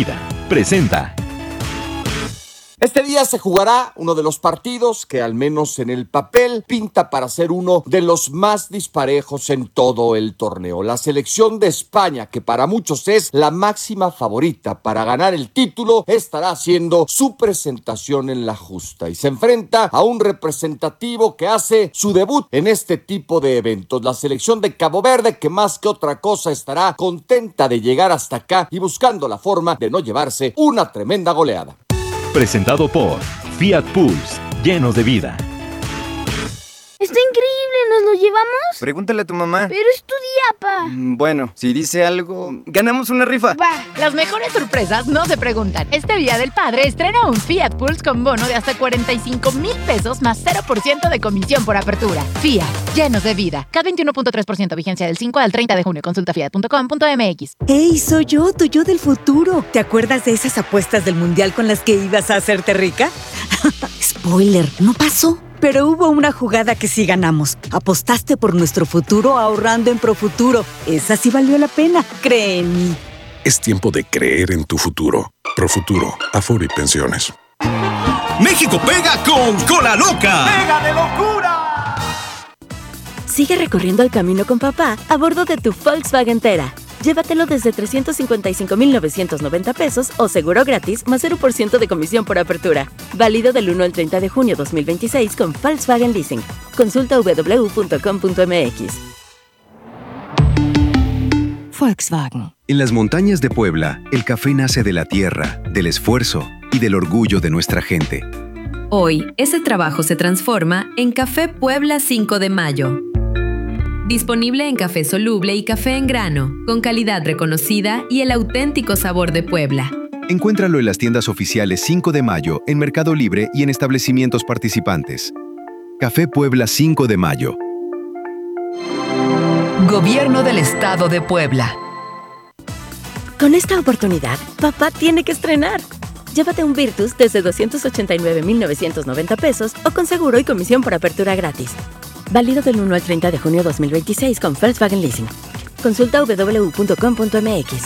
presenta. Este día se jugará uno de los partidos que, al menos en el papel, pinta para ser uno de los más disparejos en todo el torneo. La selección de España, que para muchos es la máxima favorita para ganar el título, estará haciendo su presentación en la justa y se enfrenta a un representativo que hace su debut en este tipo de eventos. La selección de Cabo Verde, que más que otra cosa estará contenta de llegar hasta acá y buscando la forma de no llevarse una tremenda goleada. Presentado por Fiat Pulse, llenos de vida. ¡Está increíble! ¿Nos lo llevamos? Pregúntale a tu mamá. Pero es tu día, pa. Bueno, si dice algo, ganamos una rifa. Va. Las mejores sorpresas no se preguntan. Este Día del Padre estrena un Fiat Pulse con bono de hasta cuarenta y cinco mil pesos más cero por ciento de comisión por apertura. Fiat, llenos de vida. C A T veintiuno punto tres por ciento vigencia del cinco al treinta de junio. Consulta fiat punto com punto m x. ¡Hey, soy yo, tu yo del futuro! ¿Te acuerdas de esas apuestas del mundial con las que ibas a hacerte rica? Spoiler, no pasó. Pero hubo una jugada que sí ganamos. Apostaste por nuestro futuro ahorrando en Profuturo. Esa sí valió la pena, cree en mí. Es tiempo de creer en tu futuro. Profuturo, Afore y Pensiones. ¡México pega con Cola Loca! ¡Pega de locura! Sigue recorriendo el camino con papá a bordo de tu Volkswagen Tera. Llévatelo desde trescientos cincuenta y cinco mil novecientos noventa pesos o seguro gratis más cero por ciento de comisión por apertura. Válido del uno al treinta de junio dos mil veintiséis con Volkswagen Leasing. Consulta doble u doble u doble u punto com punto m x. Volkswagen. En las montañas de Puebla, el café nace de la tierra, del esfuerzo y del orgullo de nuestra gente. Hoy, ese trabajo se transforma en Café Puebla cinco de mayo. Disponible en café soluble y café en grano, con calidad reconocida y el auténtico sabor de Puebla. Encuéntralo en las tiendas oficiales cinco de mayo, en Mercado Libre y en establecimientos participantes. Café Puebla cinco de mayo. Gobierno del Estado de Puebla. Con esta oportunidad, papá tiene que estrenar. Llévate un Virtus desde doscientos ochenta y nueve mil novecientos noventa pesos o con seguro y comisión por apertura gratis. Válido del uno al treinta de junio dos mil veintiséis con Volkswagen Leasing. Consulta doble u doble u doble u punto com punto m x.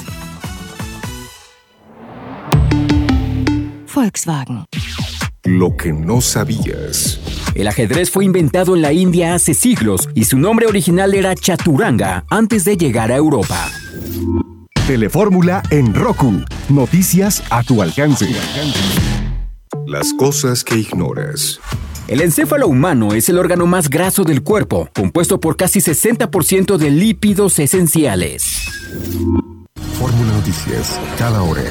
Volkswagen. Lo que no sabías. El ajedrez fue inventado en la India hace siglos y su nombre original era chaturanga antes de llegar a Europa. Telefórmula en Roku. Noticias a tu alcance. Las cosas que ignoras. El encéfalo humano es el órgano más graso del cuerpo, compuesto por casi sesenta por ciento de lípidos esenciales. Fórmula Noticias, cada hora.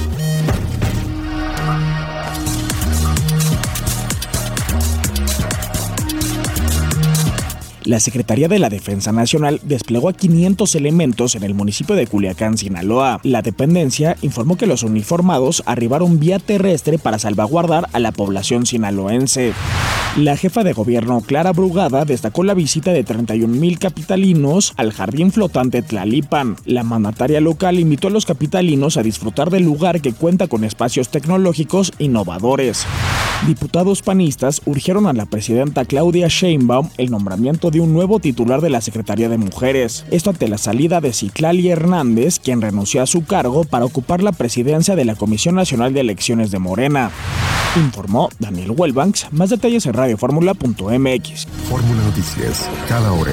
La Secretaría de la Defensa Nacional desplegó a quinientos elementos en el municipio de Culiacán, Sinaloa. La dependencia informó que los uniformados arribaron vía terrestre para salvaguardar a la población sinaloense. La jefa de gobierno, Clara Brugada, destacó la visita de treinta y un mil capitalinos al jardín flotante Tlalipan. La mandataria local invitó a los capitalinos a disfrutar del lugar que cuenta con espacios tecnológicos innovadores. Diputados panistas urgieron a la presidenta Claudia Sheinbaum el nombramiento de un nuevo titular de la Secretaría de Mujeres. Esto ante la salida de Citlali Hernández, quien renunció a su cargo para ocupar la presidencia de la Comisión Nacional de Elecciones de Morena. Informó Daniel Huelbanks. Más detalles en radio fórmula punto m x. Fórmula Noticias, cada hora.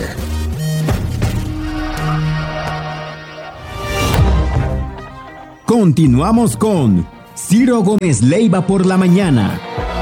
Continuamos con Ciro Gómez Leiva por la mañana.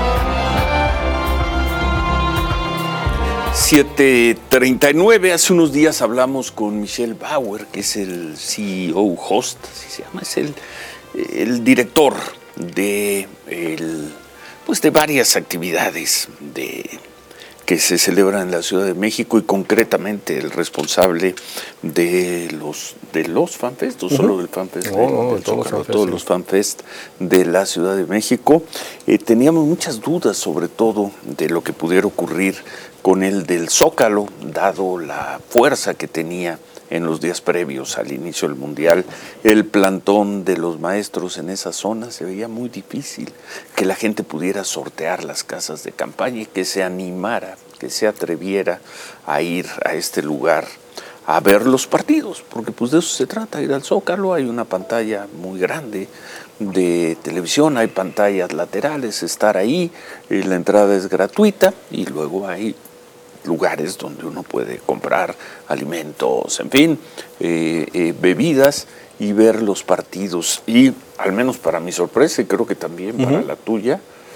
siete treinta y nueve, hace unos días hablamos con Michelle Bauer, que es el C E O, host, así se llama, es el, el director de, el, pues de varias actividades de, que se celebran en la Ciudad de México y concretamente el responsable de los de los FanFest, o uh-huh. solo del FanFest, no, no, de, de todos, Zócalo, los todos los FanFest de la Ciudad de México. Eh, teníamos muchas dudas sobre todo de lo que pudiera ocurrir con el del Zócalo, dado la fuerza que tenía en los días previos al inicio del Mundial. El plantón de los maestros en esa zona se veía muy difícil, que la gente pudiera sortear las casas de campaña y que se animara, que se atreviera a ir a este lugar a ver los partidos, porque pues de eso se trata, ir al Zócalo. Hay una pantalla muy grande de televisión, hay pantallas laterales, estar ahí, eh, la entrada es gratuita y luego hay lugares donde uno puede comprar alimentos, en fin, eh, eh, bebidas y ver los partidos. Y al menos para mi sorpresa, y creo que también para uh-huh. la tuya,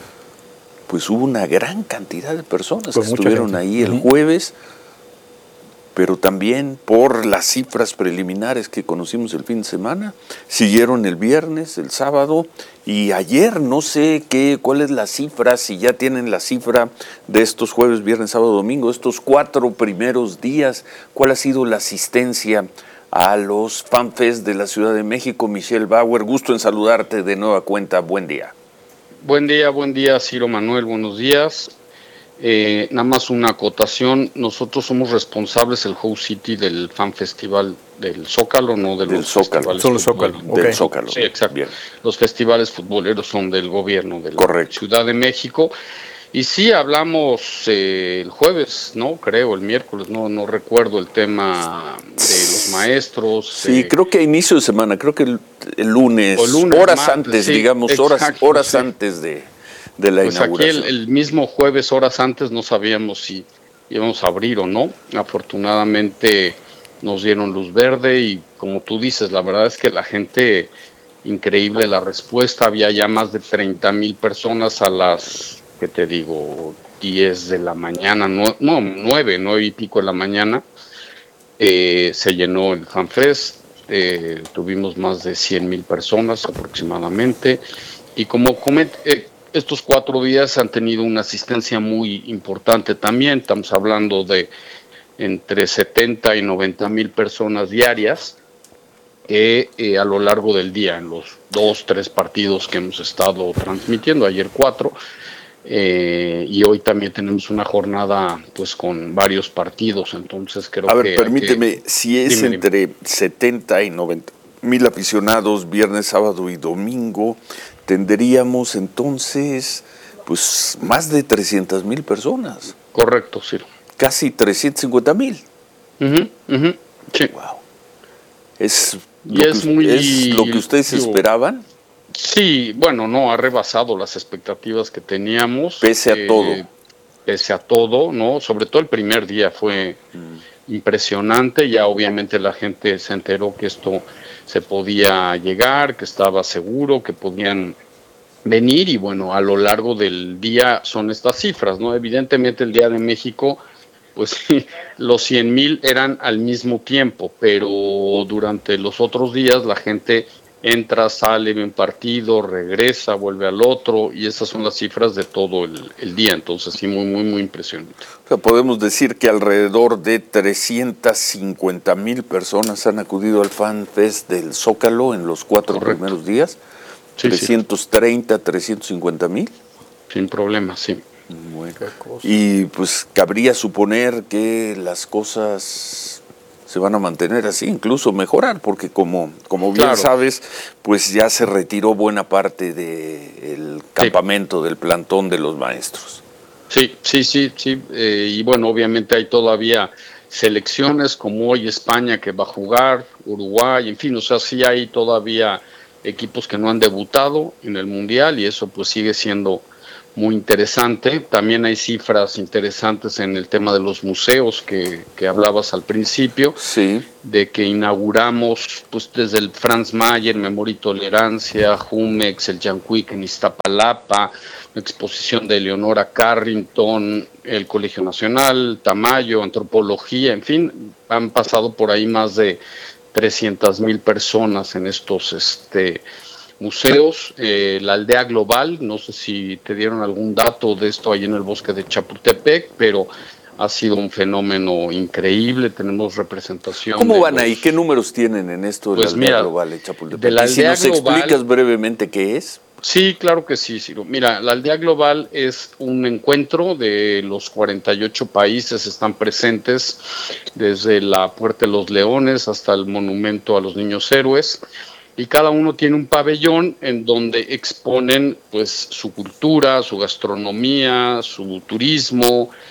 pues hubo una gran cantidad de personas pues que estuvieron gente. ahí el uh-huh. jueves, pero también por las cifras preliminares que conocimos el fin de semana, siguieron el viernes, el sábado y ayer. No sé qué, cuál es la cifra, si ya tienen la cifra de estos jueves, viernes, sábado, domingo, estos cuatro primeros días, cuál ha sido la asistencia a los FanFest de la Ciudad de México. Michelle Bauer, gusto en saludarte de nueva cuenta, buen día. Buen día, buen día, Ciro Manuel, buenos días. Eh, nada más una acotación, nosotros somos responsables, el Host City, del Fan Festival del Zócalo, no de del los Zócalo. festivales Solo Zócalo. Okay. Del Zócalo. Sí, exacto. Bien. Los festivales futboleros son del gobierno de la Correcto. Ciudad de México. Y sí, hablamos eh, el jueves, ¿no? Creo, el miércoles, no no recuerdo el tema de los maestros. Sí, eh, creo que a inicio de semana, creo que el, el, lunes, el lunes, horas martes, antes, sí, digamos, exacto, horas, horas sí. antes de, de la pues inauguración. Aquí el, el mismo jueves, horas antes, no sabíamos si íbamos a abrir o no. Afortunadamente nos dieron luz verde y como tú dices, la verdad es que la gente, increíble la respuesta, había ya más de treinta mil personas a las, ¿qué te digo?, diez de la mañana, no, no nueve, nueve y pico de la mañana, eh, se llenó el FanFest, eh, tuvimos más de cien mil personas aproximadamente, y como comenté, eh, estos cuatro días han tenido una asistencia muy importante también, estamos hablando de entre setenta y noventa mil personas diarias, eh, eh, a lo largo del día, en los dos, tres partidos que hemos estado transmitiendo, ayer cuatro, Eh, y hoy también tenemos una jornada pues con varios partidos, entonces creo que... A ver, que, permíteme, que, si es dime, entre dime. setenta y noventa mil aficionados, viernes, sábado y domingo, tendríamos entonces pues más de trescientas mil personas. Correcto, sí. Casi trescientos cincuenta mil. Uh-huh, uh-huh, sí. Wow. Es, y lo, es, que, muy, ¿es lo que ustedes digo, esperaban? Sí, bueno, no, ha rebasado las expectativas que teníamos. Pese a eh, todo. Pese a todo, ¿no? Sobre todo el primer día fue mm. impresionante. Ya obviamente la gente se enteró que esto se podía llegar, que estaba seguro, que podían venir. Y bueno, a lo largo del día son estas cifras, ¿no? Evidentemente el Día de México, pues sí, los cien mil eran al mismo tiempo, pero durante los otros días la gente entra, sale, ve un partido, regresa, vuelve al otro, y esas son las cifras de todo el, el día, entonces sí, muy, muy, muy impresionante. O sea, podemos decir que alrededor de trescientas cincuenta mil personas han acudido al FanFest del Zócalo en los cuatro Correcto. primeros días, sí, trescientos treinta, sí. trescientos cincuenta mil. Sin problema, sí. Bueno. Y pues cabría suponer que las cosas se van a mantener así, incluso mejorar, porque como, como bien claro. sabes, pues ya se retiró buena parte del campamento, sí. del plantón de los maestros. Sí, sí, sí, sí, eh, y bueno, obviamente hay todavía selecciones como hoy España que va a jugar, Uruguay, en fin, o sea, sí hay todavía equipos que no han debutado en el Mundial y eso pues sigue siendo muy interesante. También hay cifras interesantes en el tema de los museos que, que hablabas al principio, sí. de que inauguramos pues desde el Franz Mayer, Memoria y Tolerancia, Jumex, el Yanquic en Iztapalapa, la exposición de Eleonora Carrington, el Colegio Nacional, Tamayo, Antropología, en fin, han pasado por ahí más de trescientas mil personas en estos este museos, eh, la aldea global, no sé si te dieron algún dato de esto ahí en el bosque de Chapultepec, pero ha sido un fenómeno increíble, tenemos representación. ¿Cómo van los... ahí? ¿Qué números tienen en esto de pues la aldea mira, global de Chapultepec? De la aldea y si nos global, explicas brevemente qué es. Sí, claro que sí, Ciro. Mira, la aldea global es un encuentro de los cuarenta y ocho países, están presentes desde la Puerta de los Leones hasta el Monumento a los Niños Héroes, y cada uno tiene un pabellón en donde exponen pues su cultura, su gastronomía, su turismo,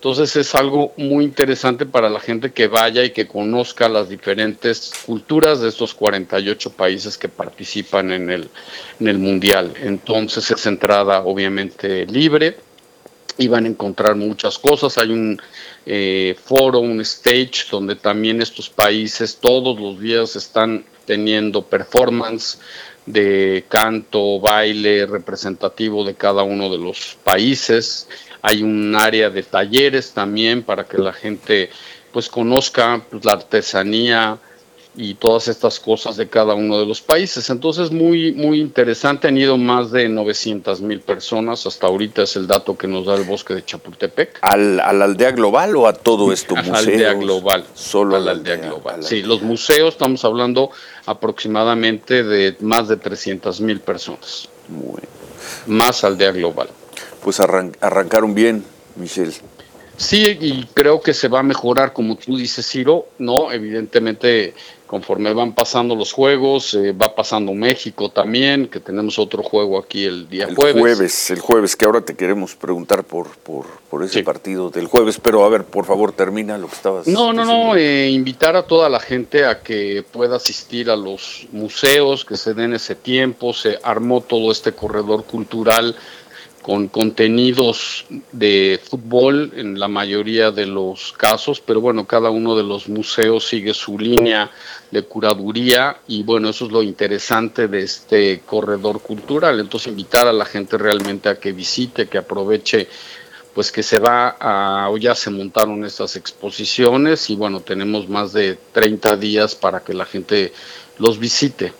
Entonces es algo muy interesante para la gente que vaya y que conozca las diferentes culturas de estos cuarenta y ocho países que participan en el, en el Mundial. Entonces es entrada obviamente libre y van a encontrar muchas cosas. Hay un eh, foro, un stage donde también estos países todos los días están teniendo performance de canto, baile representativo de cada uno de los países. Hay un área de talleres también para que la gente pues conozca pues, la artesanía y todas estas cosas de cada uno de los países. Entonces muy muy interesante. Han ido más de novecientas mil personas hasta ahorita, es el dato que nos da el Bosque de Chapultepec. ¿Al, a la aldea global o a todo esto? A la aldea global. Solo a la aldea, aldea global. La sí, aldea. Los museos estamos hablando aproximadamente de más de trescientas mil personas. Bueno. Más aldea global. Pues arran- arrancaron bien, Michelle. Sí, y creo que se va a mejorar, como tú dices, Ciro, ¿no? Evidentemente, conforme van pasando los juegos, eh, va pasando México también, que tenemos otro juego aquí el día el jueves. jueves. El jueves, que ahora te queremos preguntar por, por, por ese sí. partido del jueves, pero a ver, por favor, termina lo que estabas No, no, diciendo. no, eh, invitar a toda la gente a que pueda asistir a los museos, que se den ese tiempo. Se armó todo este corredor cultural con contenidos de fútbol en la mayoría de los casos, pero bueno, cada uno de los museos sigue su línea de curaduría y bueno, eso es lo interesante de este corredor cultural. Entonces invitar a la gente realmente a que visite, que aproveche, pues que se va a, o ya se montaron estas exposiciones y bueno, tenemos más de treinta días para que la gente los visite.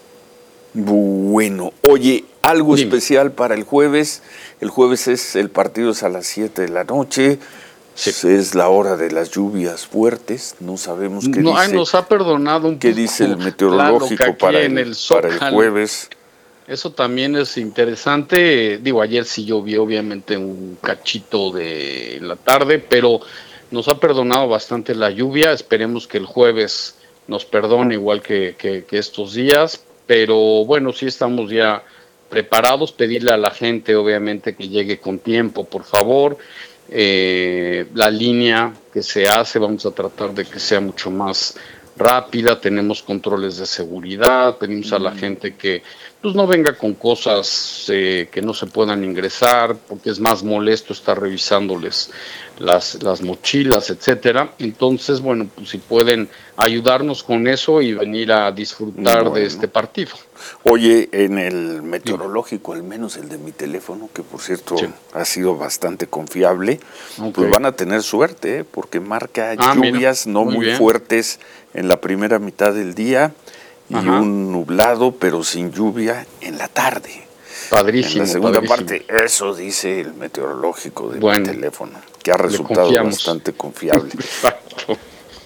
Bueno, oye, algo Dime. especial para el jueves. El jueves es el partido es a las siete de la noche. Sí. Es la hora de las lluvias fuertes. No sabemos qué no, dice. Ay, nos ha perdonado un ¿Qué poco dice el meteorológico para el, el para el jueves? Eso también es interesante. Digo, ayer sí llovió obviamente un cachito de la tarde, pero nos ha perdonado bastante la lluvia. Esperemos que el jueves nos perdone igual que, que, que estos días. Pero bueno, sí estamos ya preparados. Pedirle a la gente obviamente que llegue con tiempo, por favor. Eh, la línea que se hace vamos a tratar de que sea mucho más rápida. Tenemos controles de seguridad. Pedimos mm. a la gente que pues no venga con cosas eh, que no se puedan ingresar, porque es más molesto estar revisándoles las, las mochilas, etcétera. Entonces, bueno, pues si pueden ayudarnos con eso y venir a disfrutar bueno. de este partido. Oye, en el meteorológico, al menos el de mi teléfono, que por cierto sí. ha sido bastante confiable, okay. pues van a tener suerte, ¿eh? Porque marca ah, lluvias mira, no muy, muy fuertes en la primera mitad del día y Ajá. un nublado, pero sin lluvia en la tarde. Padrísimo. En la segunda padrísimo. parte, eso dice el meteorológico de bueno, mi teléfono, que ha resultado bastante confiable. Exacto.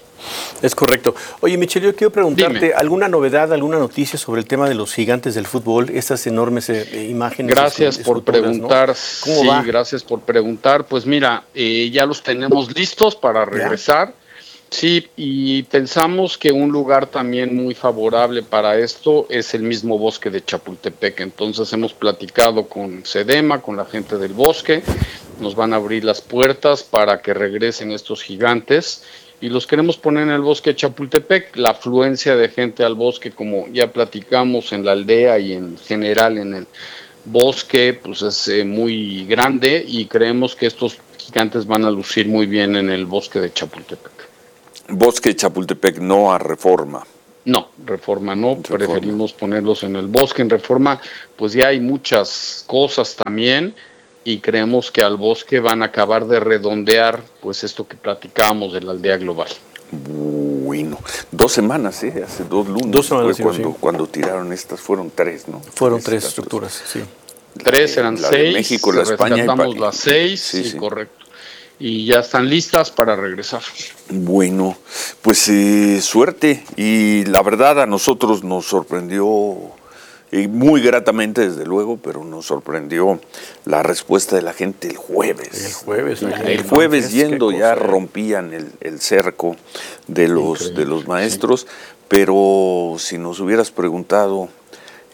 Es correcto. Oye, Michelle, yo quiero preguntarte, Dime. ¿alguna novedad, alguna noticia sobre el tema de los gigantes del fútbol? Estas enormes eh, imágenes. Gracias por preguntar. ¿no? ¿Cómo sí, va? Gracias por preguntar. Pues mira, eh, ya los tenemos listos para regresar. ¿Ya? Sí, y pensamos que un lugar también muy favorable para esto es el mismo Bosque de Chapultepec. Entonces hemos platicado con SEDEMA, con la gente del bosque. Nos van a abrir las puertas para que regresen estos gigantes. Y los queremos poner en el Bosque de Chapultepec. La afluencia de gente al bosque, como ya platicamos en la aldea y en general en el bosque, pues es eh, muy grande y creemos que estos gigantes van a lucir muy bien en el Bosque de Chapultepec. Bosque de Chapultepec, no a Reforma. No, Reforma no, Reforma. Preferimos ponerlos en el bosque. En Reforma pues ya hay muchas cosas también. Y creemos que al bosque van a acabar de redondear pues esto que platicábamos de la aldea global. Bueno, dos semanas, ¿eh? Hace dos lunes dos semanas, fue cuando, sí. cuando tiraron estas, fueron tres, ¿no? Fueron tres, tres estructuras, sí. Tres eran la seis, de México, la España rescatamos y las seis, sí, sí, sí. correcto. Y ya están listas para regresar. Bueno, pues eh, suerte. Y la verdad a nosotros nos sorprendió... Y muy gratamente, desde luego, pero nos sorprendió la respuesta de la gente el jueves. El jueves. El, el jueves yendo ya rompían el, el cerco de los, de los maestros, sí. Pero si nos hubieras preguntado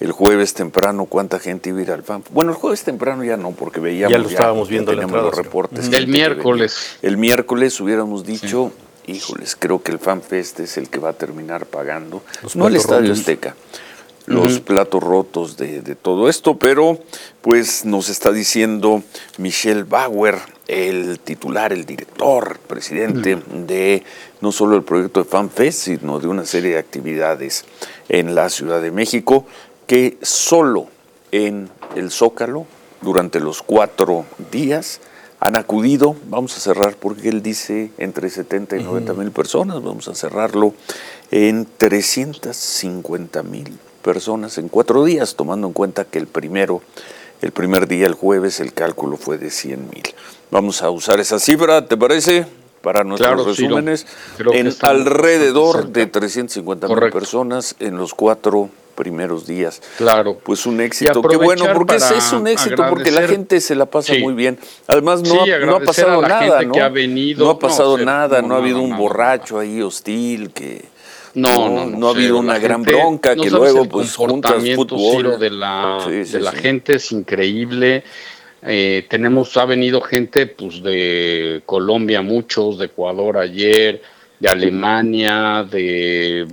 el jueves temprano cuánta gente iba a ir al Fan. Bueno, el jueves temprano ya no, porque veíamos ya lo ya, estábamos viendo teníamos la entrada, los reportes. El miércoles. El miércoles hubiéramos dicho, sí. híjoles, creo que el FanFest es el que va a terminar pagando, los no el Estadio rotos. Azteca, los uh-huh. platos rotos de, de todo esto, pero pues nos está diciendo Michel Bauer, el titular, el director, presidente uh-huh. de no solo el proyecto de FanFest, sino de una serie de actividades en la Ciudad de México, que solo en el Zócalo, durante los cuatro días, han acudido, vamos a cerrar porque él dice entre setenta y noventa mil personas, vamos a cerrarlo en trescientas cincuenta mil personas en cuatro días, tomando en cuenta que el primero, el primer día, el jueves, el cálculo fue de cien mil. Vamos a usar esa cifra, ¿te parece? Para nuestros claro, resúmenes, sí, en alrededor de trescientas cincuenta mil personas en los cuatro primeros días. Claro. Pues un éxito. Qué bueno, porque es, es un éxito, porque la gente se la pasa sí. muy bien. Además, no, sí, ha, no ha pasado nada, ¿no? Que ha venido, no ha pasado no, nada, no, no ha habido nada, un nada, borracho nada. ahí hostil, que no, no, no, no, no ha habido una gran gente, bronca, no que luego el pues juntas fútbol. de la, sí, sí, de la sí. gente es increíble. Eh, tenemos, ha venido gente pues de Colombia, muchos, de Ecuador ayer, de Alemania, de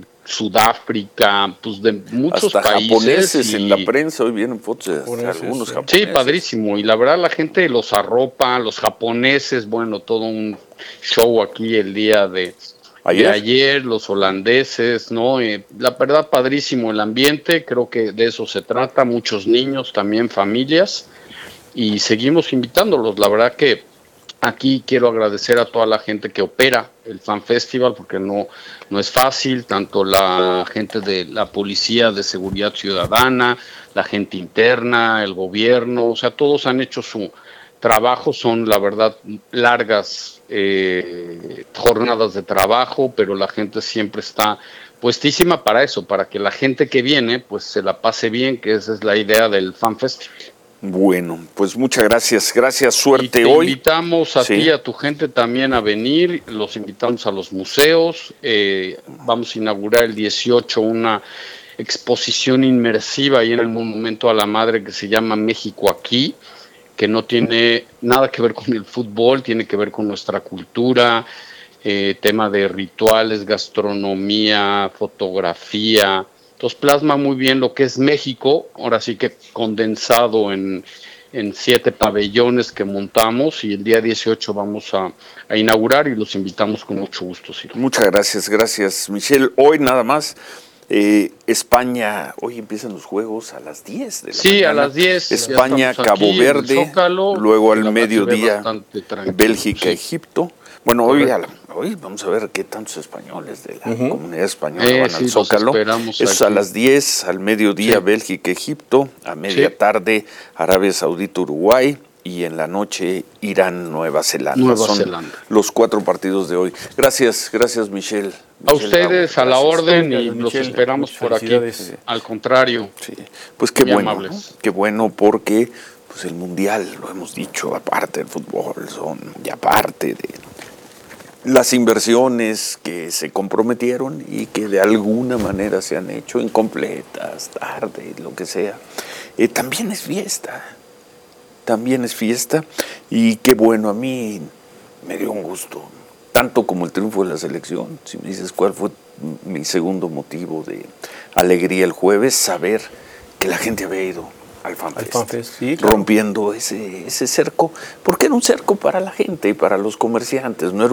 Sudáfrica, pues de muchos hasta países. Japoneses y, en la prensa, hoy vienen fotos de hasta algunos sí. japoneses. Sí, padrísimo, y la verdad la gente los arropa, los japoneses, bueno, todo un show aquí el día de ayer, de ayer los holandeses, ¿no? Eh, la verdad, padrísimo el ambiente, creo que de eso se trata, muchos niños, también familias, y seguimos invitándolos, la verdad que aquí quiero agradecer a toda la gente que opera el Fan Festival, porque no, no es fácil, tanto la gente de la Policía de Seguridad Ciudadana, la gente interna, el gobierno, o sea, todos han hecho su trabajo, son la verdad largas eh, jornadas de trabajo, pero la gente siempre está puestísima para eso, para que la gente que viene pues se la pase bien, que esa es la idea del Fan Festival. Bueno, pues muchas gracias, gracias, suerte y te hoy. Invitamos a sí. ti y a tu gente también a venir, los invitamos a los museos, eh, vamos a inaugurar el dieciocho una exposición inmersiva ahí en el Monumento a la Madre que se llama México Aquí, que no tiene nada que ver con el fútbol, tiene que ver con nuestra cultura, eh, tema de rituales, gastronomía, fotografía. Entonces plasma muy bien lo que es México, ahora sí que condensado en, en siete pabellones que montamos, y el día dieciocho vamos a, a inaugurar y los invitamos con mucho gusto, Ciro. Muchas gracias, gracias, Michelle. Hoy nada más, eh, España, hoy empiezan los juegos a las diez de la sí, mañana. a las diez. España, Cabo Verde, Zócalo, luego al mediodía Bélgica, Egipto. Bueno, hoy, a la, hoy vamos a ver qué tantos españoles de la uh-huh. comunidad española eh, van sí, al Zócalo. Eso es a las diez, al mediodía sí. Bélgica, Egipto, a media sí. tarde Arabia Saudita, Uruguay, y en la noche Irán, Nueva Zelanda. Nueva Son Zelanda. los cuatro partidos de hoy. Gracias, gracias Michelle. A Michelle ustedes, Bauer, a la orden, y los esperamos por aquí. Sí. Al contrario. Sí. Pues qué bueno, ¿no? Qué bueno, porque pues el Mundial, lo hemos dicho, aparte del fútbol, son ya parte de las inversiones que se comprometieron y que de alguna manera se han hecho incompletas, tarde, lo que sea. Eh, también es fiesta, también es fiesta, y qué bueno, a mí me dio un gusto, tanto como el triunfo de la selección. Si me dices cuál fue mi segundo motivo de alegría el jueves, saber que la gente había ido al FanFest, al FanFest sí, claro. rompiendo ese, ese cerco, porque era un cerco para la gente y para los comerciantes, no era